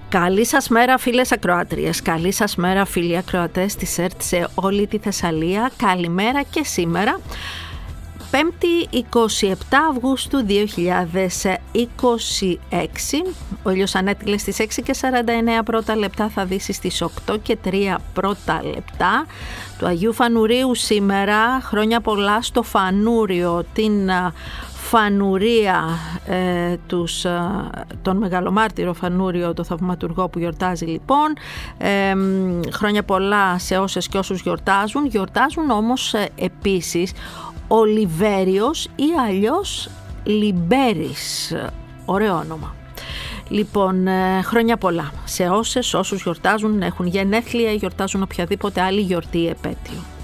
Καλή σας μέρα φίλες ακροάτριες, καλή σας μέρα φίλοι ακροατές της ΕΡΤ σε όλη τη Θεσσαλία. Καλημέρα και σήμερα, 5η 27 Αυγούστου 2026. Ο ήλιος ανέτειλε στις 6:49 πρώτα λεπτά, θα δύσει στις 8:03 πρώτα λεπτά του Αγίου Φανουρίου σήμερα. Χρόνια πολλά στο Φανούριο, την Φανουρία, τον μεγαλομάρτυρο Φανούριο, το θαυματουργό που γιορτάζει λοιπόν. Χρόνια πολλά σε όσες και όσους γιορτάζουν. Γιορτάζουν όμως επίσης ο Λιβέριος ή αλλιώς Λιμπέρης, ωραίο όνομα. Λοιπόν, χρόνια πολλά σε όσους γιορτάζουν, έχουν γενέθλια ή γιορτάζουν οποιαδήποτε άλλη γιορτή επέτειο.